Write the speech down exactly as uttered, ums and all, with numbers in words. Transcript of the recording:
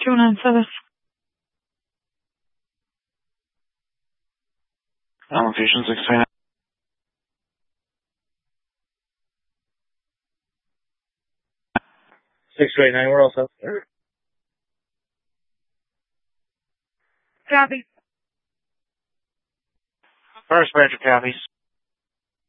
two nine seven. Location six three nine. six two eight nine, we're all set. Copy. First Ranger copies.